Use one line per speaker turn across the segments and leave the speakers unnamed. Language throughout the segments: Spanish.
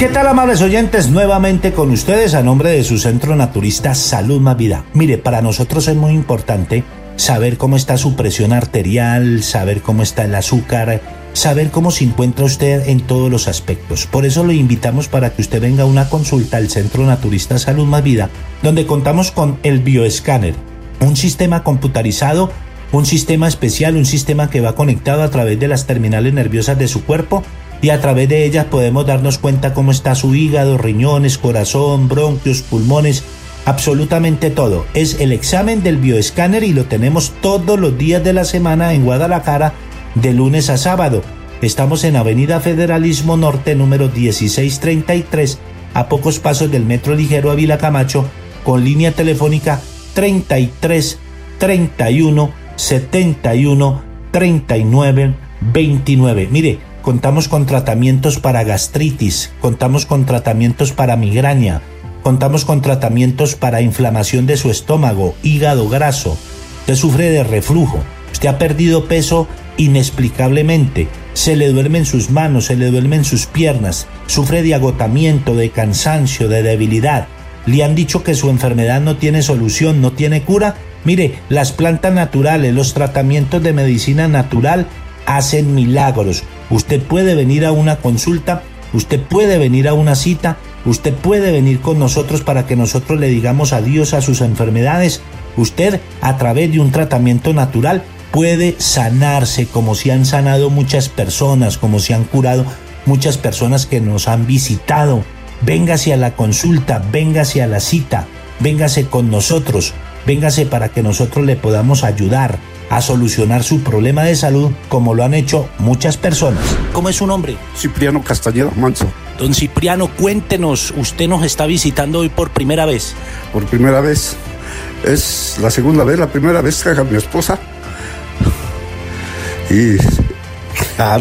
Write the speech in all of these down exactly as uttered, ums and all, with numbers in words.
¿Qué tal, amables oyentes? Nuevamente con ustedes a nombre de su centro naturista Salud Más Vida. Mire, para nosotros es muy importante saber cómo está su presión arterial, saber cómo está el azúcar, saber cómo se encuentra usted en todos los aspectos. Por eso lo invitamos para que usted venga a una consulta al Centro Naturista Salud Más Vida, donde contamos con el bioescáner, un sistema computarizado, un sistema especial, un sistema que va conectado a través de las terminales nerviosas de su cuerpo, y a través de ellas podemos darnos cuenta cómo está su hígado, riñones, corazón, bronquios, pulmones, absolutamente todo. Es el examen del bioescáner y lo tenemos todos los días de la semana en Guadalajara, de lunes a sábado. Estamos en Avenida Federalismo Norte, número dieciséis treinta y tres, a pocos pasos del Metro Ligero Ávila Camacho, con línea telefónica treinta y tres, treinta y uno, setenta y uno, treinta y nueve, veintinueve. Mire, contamos con tratamientos para gastritis, contamos con tratamientos para migraña, contamos con tratamientos para inflamación de su estómago, hígado graso. Usted sufre de reflujo, usted ha perdido peso inexplicablemente, se le duermen sus manos, se le duermen sus piernas, sufre de agotamiento, de cansancio, de debilidad. Le han dicho que su enfermedad no tiene solución, no tiene cura. Mire, las plantas naturales, los tratamientos de medicina natural hacen milagros. Usted puede venir a una consulta, usted puede venir a una cita, usted puede venir con nosotros para que nosotros le digamos adiós a sus enfermedades. Usted, a través de un tratamiento natural, puede sanarse, como se han sanado muchas personas, como se han curado muchas personas que nos han visitado. Véngase a la consulta, véngase a la cita, véngase con nosotros, véngase para que nosotros le podamos ayudar a solucionar su problema de salud, como lo han hecho muchas personas. ¿Cómo es su nombre?
Cipriano Castañeda Manso.
Don Cipriano, cuéntenos, usted nos está visitando hoy por primera vez.
Por primera vez. Es la segunda vez, la primera vez traje a mi esposa. Y ah,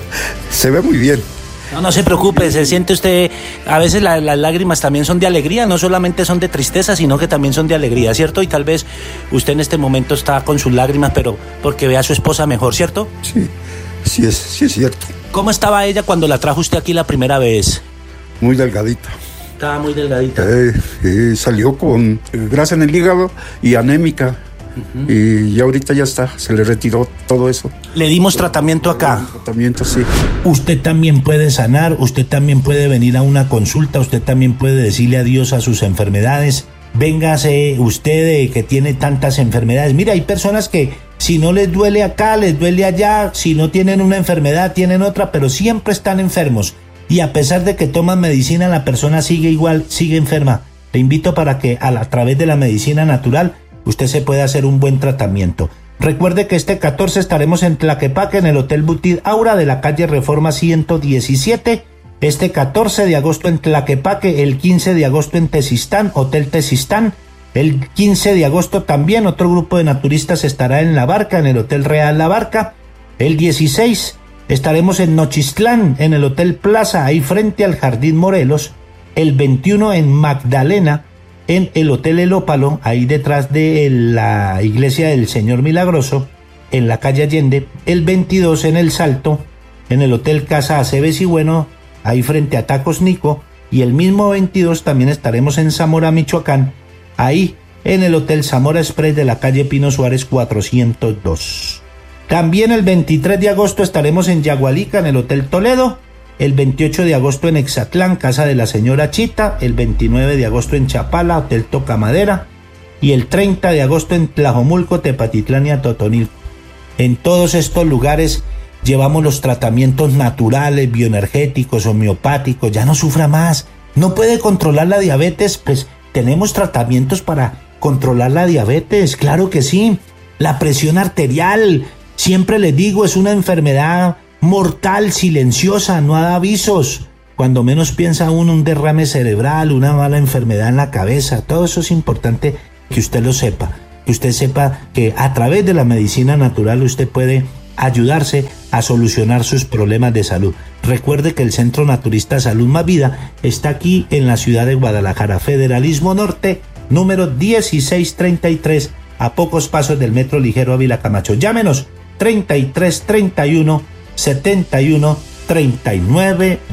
se ve muy bien.
No, no se preocupe, se siente usted, a veces la, las lágrimas también son de alegría, no solamente son de tristeza, sino que también son de alegría, ¿cierto? Y tal vez usted en este momento está con sus lágrimas, pero porque ve a su esposa mejor, ¿cierto?
Sí, sí es, sí es cierto.
¿Cómo estaba ella cuando la trajo usted aquí la primera vez?
Muy delgadita.
Estaba muy delgadita.
Eh, eh, salió con grasa en el hígado y anémica. Uh-huh. Y ya ahorita ya está, se le retiró todo eso.
Le dimos tratamiento acá.
Tratamiento, sí.
Usted también puede sanar, usted también puede venir a una consulta, usted también puede decirle adiós a sus enfermedades. Véngase usted que tiene tantas enfermedades. Mira, hay personas que si no les duele acá, les duele allá. Si no tienen una enfermedad, tienen otra, pero siempre están enfermos. Y a pesar de que toman medicina, la persona sigue igual, sigue enferma. Le invito para que a, la, a través de la medicina natural usted se puede hacer un buen tratamiento. Recuerde que este catorce estaremos en Tlaquepaque, en el Hotel Butit Aura de la calle Reforma ciento diecisiete. Este catorce de agosto en Tlaquepaque, el quince de agosto en Tezistán, Hotel Tezistán. El quince de agosto también otro grupo de naturistas estará en La Barca, en el Hotel Real La Barca. El dieciséis estaremos en Nochistlán, en el Hotel Plaza, ahí frente al Jardín Morelos. El veintiuno en Magdalena, en el Hotel El Ópalo, ahí detrás de la Iglesia del Señor Milagroso, en la calle Allende. El veintidós en El Salto, en el Hotel Casa Aceves y Bueno, ahí frente a Tacos Nico. Y el mismo veintidós también estaremos en Zamora, Michoacán, ahí en el Hotel Zamora Express de la calle Pino Suárez cuatrocientos dos. También el veintitrés de agosto estaremos en Yagualica, en el Hotel Toledo. El veintiocho de agosto en Exatlán, Casa de la Señora Chita. El veintinueve de agosto en Chapala, Hotel Tocamadera. Y el treinta de agosto en Tlajomulco, Tepatitlán y Atotonilco. En todos estos lugares llevamos los tratamientos naturales, bioenergéticos, homeopáticos. Ya no sufra más. No puede controlar la diabetes, pues tenemos tratamientos para controlar la diabetes. Claro que sí. La presión arterial, siempre les digo, es una enfermedad mortal, silenciosa, no da avisos. Cuando menos piensa uno, un derrame cerebral, una mala enfermedad en la cabeza. Todo eso es importante que usted lo sepa. Que usted sepa que a través de la medicina natural usted puede ayudarse a solucionar sus problemas de salud. Recuerde que el Centro Naturista Salud Más Vida está aquí en la ciudad de Guadalajara, Federalismo Norte, número dieciséis treinta y tres, a pocos pasos del Metro Ligero Ávila Camacho. Llámenos treinta y tres treinta y uno setenta y uno treinta y nueve